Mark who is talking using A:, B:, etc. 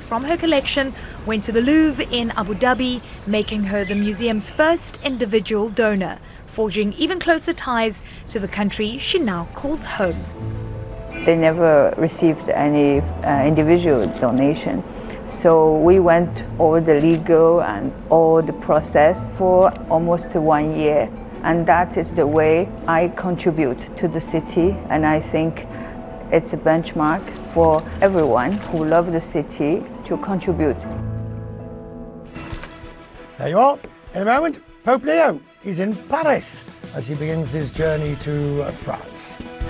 A: from her collection went to the Louvre in Abu Dhabi, making her the museum's first individual donor, forging even closer ties to the country she now calls home.
B: They never received any individual donation. So we went over the legal and all the process for almost 1 year. And that is the way I contribute to the city. And I think it's a benchmark for everyone who loves the city to contribute.
C: There you are. In a moment, Pope Leo. He's in Paris as he begins his journey to France.